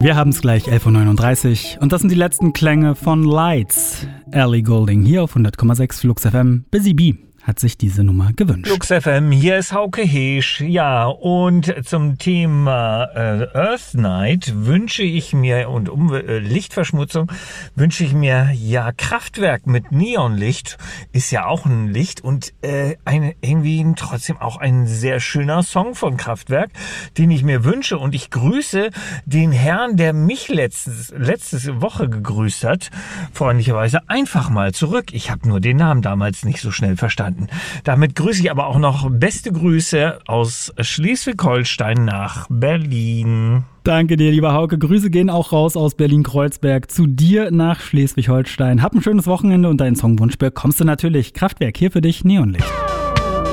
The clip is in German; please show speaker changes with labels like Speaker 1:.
Speaker 1: Wir haben es gleich 11.39 Uhr und das sind die letzten Klänge von Lights. Ellie Goulding hier auf 100,6 Flux FM. Busy Bee hat sich diese Nummer gewünscht.
Speaker 2: Flux FM, hier ist Hauke Heesch. Ja, und zum Thema Earth Night wünsche ich mir, und Lichtverschmutzung, wünsche ich mir, ja, Kraftwerk mit Neonlicht ist ja auch ein Licht und irgendwie trotzdem auch ein sehr schöner Song von Kraftwerk, den ich mir wünsche. Und ich grüße den Herrn, der mich letzte Woche gegrüßt hat, freundlicherweise einfach mal zurück. Ich habe nur den Namen damals nicht so schnell verstanden. Damit grüße ich aber auch noch beste Grüße aus Schleswig-Holstein nach Berlin.
Speaker 1: Danke dir, lieber Hauke. Grüße gehen auch raus aus Berlin-Kreuzberg zu dir nach Schleswig-Holstein. Hab ein schönes Wochenende und deinen Songwunsch bekommst du natürlich. Kraftwerk, hier für dich, Neonlicht.